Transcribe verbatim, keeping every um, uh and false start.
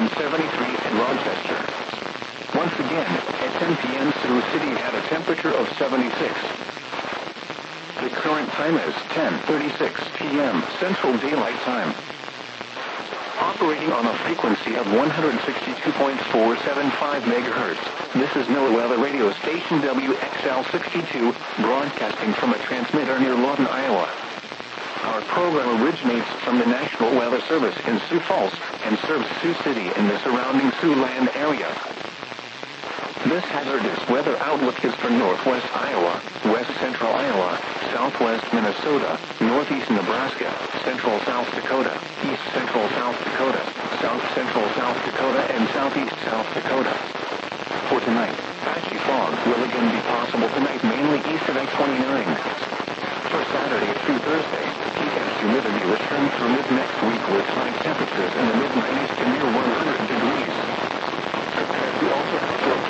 and seventy-three in Rochester. Once again, at ten p m Sioux City had a temperature of seventy-six. The current time is ten thirty-six p m Central Daylight Time. Operating on a frequency of one hundred sixty-two point four seven five megahertz, this is NOAA Weather Radio Station W X L sixty-two, broadcasting from a transmitter near Lawton, Iowa. Our program originates from the National Weather Service in Sioux Falls and serves Sioux City and the surrounding Siouxland area. This hazardous weather outlook is for northwest Iowa, west central Iowa, southwest Minnesota, northeast Nebraska, central South Dakota, east central South Dakota, south central South Dakota, and southeast South Dakota. For tonight, patchy fog will again be possible tonight, mainly east of I twenty-nine. For Saturday through Thursday, heat and humidity return through mid-next week with high temperatures in the mid nineties to near one